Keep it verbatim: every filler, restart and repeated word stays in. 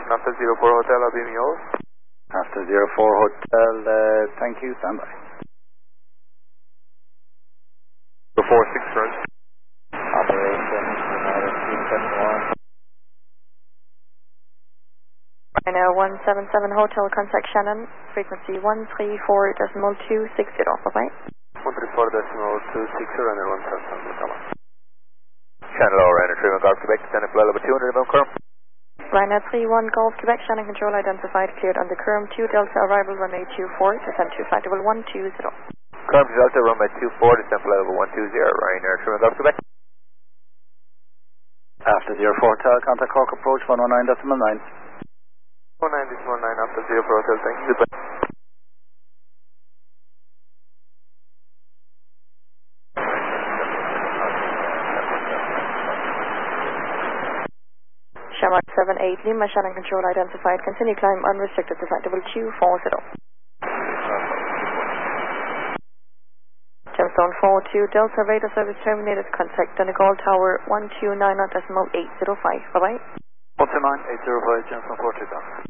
After zero four Hotel, I'll be yours. After zero four Hotel, uh, thank you, stand by. zero four six first. Operation United three seven one. Ryanair one seven seven Hotel, contact Shannon, frequency one three four point two six zero, bye-bye. one three four point two six zero, Ryanair one seven seven, come on. Channel or Ryanair three one Golf Quebec, descending below level two hundred, no curve. Ryanair three one Golf Quebec, Shannon control identified, cleared on the Curm two Delta, arrival runway two four, descend to flight level one two zero. Curm Delta, runway two four, descend flight level one two zero, Ryanair three one Golf Quebec. After zero four Hotel, contact Cork approach one oh nine decimal nine. one nine decimal nine after zero four Hotel, thank you. Shamrock seven eight Lima, Shannon control identified, continue climb unrestricted to flight level two four zero. Gemstone four two Delta, radar service terminated, contact Donegal Tower one two nine decimal eight zero five, bye-bye. one two nine eight zero five, Gemstone four two Delta.